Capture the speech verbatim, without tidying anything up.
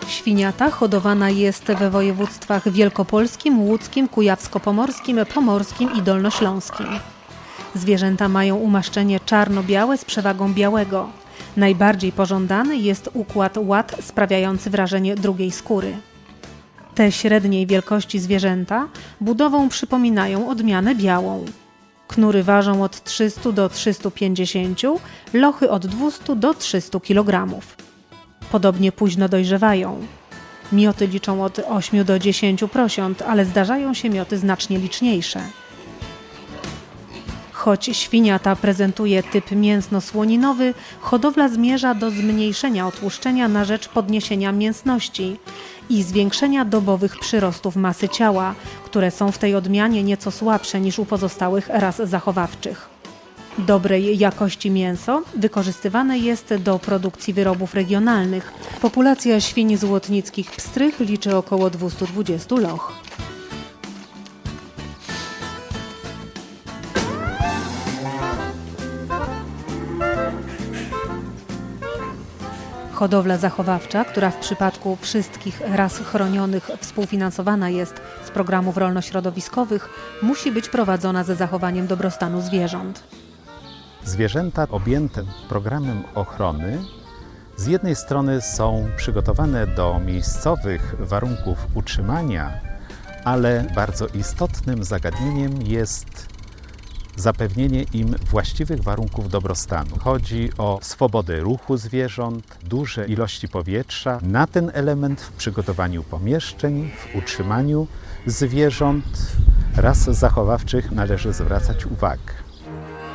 Świnia ta hodowana jest we województwach wielkopolskim, łódzkim, kujawsko-pomorskim, pomorskim i dolnośląskim. Zwierzęta mają umaszczenie czarno-białe z przewagą białego. Najbardziej pożądany jest układ łat sprawiający wrażenie drugiej skóry. Te średniej wielkości zwierzęta budową przypominają odmianę białą. Knury ważą od trzystu do trzystu pięćdziesięciu, lochy od dwustu do trzystu kilogramów. Podobnie późno dojrzewają. Mioty liczą od ośmiu do dziesięciu prosiąt, ale zdarzają się mioty znacznie liczniejsze. Choć świnia ta prezentuje typ mięsno-słoninowy, hodowla zmierza do zmniejszenia otłuszczenia na rzecz podniesienia mięsności i zwiększenia dobowych przyrostów masy ciała, które są w tej odmianie nieco słabsze niż u pozostałych ras zachowawczych. Dobrej jakości mięso wykorzystywane jest do produkcji wyrobów regionalnych. Populacja świń złotnickich pstrych liczy około dwieście dwadzieścia loch. Hodowla zachowawcza, która w przypadku wszystkich ras chronionych współfinansowana jest z programów rolno-środowiskowych, musi być prowadzona ze zachowaniem dobrostanu zwierząt. Zwierzęta objęte programem ochrony z jednej strony są przygotowane do miejscowych warunków utrzymania, ale bardzo istotnym zagadnieniem jest zapewnienie im właściwych warunków dobrostanu. Chodzi o swobodę ruchu zwierząt, duże ilości powietrza. Na ten element w przygotowaniu pomieszczeń, w utrzymaniu zwierząt ras zachowawczych należy zwracać uwagę.